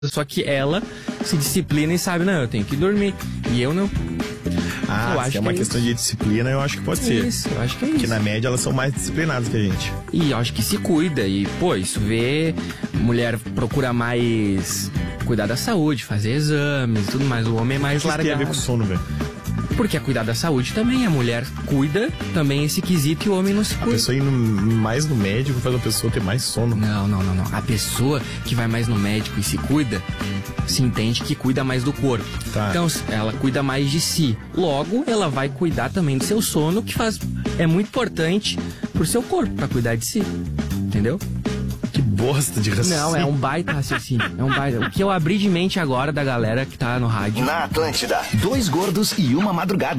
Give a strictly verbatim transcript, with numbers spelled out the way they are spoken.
Só que ela se disciplina e sabe, não, eu tenho que dormir. E eu não. Ah, eu se acho é uma que é questão isso. de disciplina, eu acho que pode ser. Isso, eu acho que é Porque isso. na média elas são mais disciplinadas que a gente. E eu acho que se cuida. E, pô, isso vê. Mulher procura mais cuidar da saúde, fazer exames e tudo mais. O homem é mais O que isso tem a ver largado. com sono, velho? Porque é cuidar da saúde também. A mulher cuida também esse quesito e o homem não se A cuida. pessoa ir no- mais no médico faz a pessoa ter mais sono. Não, não, não, não. A pessoa que vai mais no médico e se cuida, se entende que cuida mais do corpo. Tá. Então, ela cuida mais de si. Logo, ela vai cuidar também do seu sono, que faz é muito importante pro seu corpo, pra cuidar de si. Entendeu? Que bosta de raciocínio. Não, é um baita raciocínio. É um baita. O que eu abri de mente agora da galera que tá no rádio. Na Atlântida, dois gordos e uma madrugada.